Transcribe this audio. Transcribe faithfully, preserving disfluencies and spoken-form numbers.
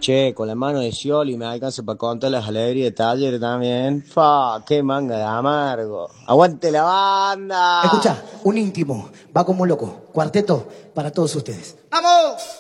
Che, con la mano de Scioli me alcanza para contar las alegrías de Talleres también. Fa, qué manga de amargo. ¡Aguante la banda! Escucha, un íntimo, va como loco, cuarteto para todos ustedes. ¡Vamos!